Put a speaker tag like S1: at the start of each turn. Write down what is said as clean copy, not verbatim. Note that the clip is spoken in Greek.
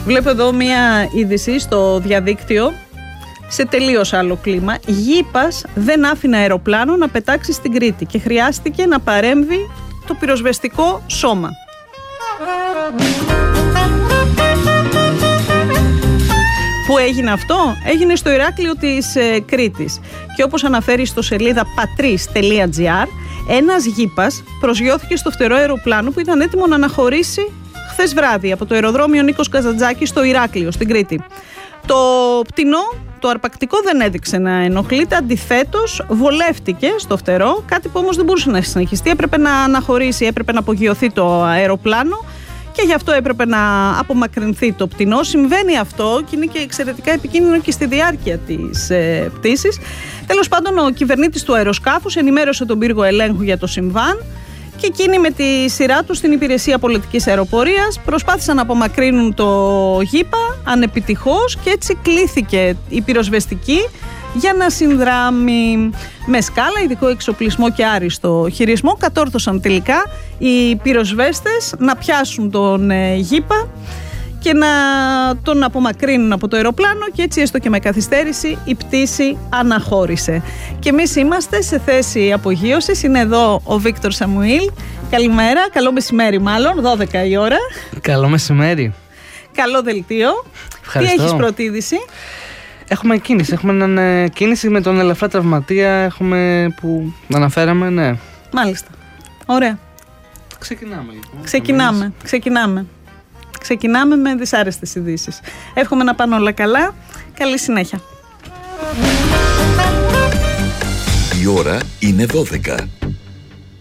S1: Βλέπω εδώ μία είδηση στο διαδίκτυο σε τελείως άλλο κλίμα. Γήπας δεν άφηνε αεροπλάνο να πετάξει στην Κρήτη και χρειάστηκε να παρέμβει το πυροσβεστικό σώμα. Πού έγινε αυτό? Έγινε στο Ηράκλειο της Κρήτης. Και όπως αναφέρει στο σελίδα patris.gr, ένας γήπας προσγειώθηκε στο φτερό αεροπλάνου που ήταν έτοιμο να αναχωρήσει χθες βράδυ από το αεροδρόμιο Νίκος Καζαντζάκης στο Ηράκλειο, στην Κρήτη. Το πτηνό, το αρπακτικό, δεν έδειξε να ενοχλείται, αντιθέτως βολεύτηκε στο φτερό, κάτι που όμως δεν μπορούσε να συνεχιστεί. Έπρεπε να αναχωρήσει, έπρεπε να απογειωθεί το αεροπλάνο και γι' αυτό έπρεπε να απομακρυνθεί το πτηνό. Συμβαίνει αυτό και είναι και εξαιρετικά επικίνδυνο και στη διάρκεια της πτήσης. Τέλος πάντων, ο κυβερνήτης του αεροσκάφους ενημέρωσε τον πύργο ελέγχου για το συμβάν και εκείνοι με τη σειρά τους στην Υπηρεσία Πολιτικής Αεροπορίας προσπάθησαν να απομακρύνουν το γήπα ανεπιτυχώς και έτσι κλήθηκε η πυροσβεστική για να συνδράμει. Με σκάλα, ειδικό εξοπλισμό και άριστο χειρισμό κατόρθωσαν τελικά οι πυροσβέστες να πιάσουν τον γήπα και να τον απομακρύνουν από το αεροπλάνο και έτσι έστω και με καθυστέρηση η πτήση αναχώρησε. Και εμείς είμαστε σε θέση απογείωσης. Είναι εδώ ο Βίκτορ Σαμουήλ. Καλημέρα, καλό μεσημέρι μάλλον, 12 η ώρα.
S2: Καλό μεσημέρι.
S1: Καλό δελτίο.
S2: Ευχαριστώ.
S1: Τι έχεις πρώτη είδηση?
S2: Έχουμε κίνηση, έχουμε κίνηση με τον ελαφρά τραυματία που αναφέραμε, ναι.
S1: Μάλιστα, ωραία.
S2: Ξεκινάμε λοιπόν.
S1: Ξεκινάμε με δυσάρεστες ειδήσεις. Εύχομαι να πάνε όλα καλά. Καλή συνέχεια.
S3: Η ώρα είναι 12.